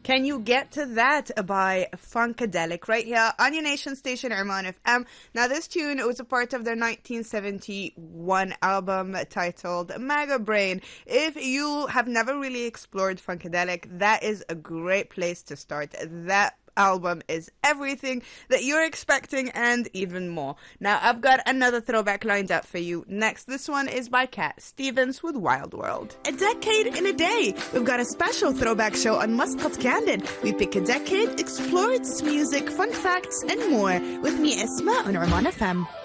Can You Get to That by Funkadelic right here on your nation station, Oman FM. Now, this tune was a part of their 1971 album titled Maga Brain. If you have never really explored Funkadelic, that is a great place to start. That album is everything that you're expecting and even more. Now, I've got another throwback lined up for you next. This one is by Cat Stevens with Wild World. A decade in a day. We've got a special throwback show on Muscat Candid. We pick a decade, explore its music, fun facts, and more with me, Esma, on Oman FM.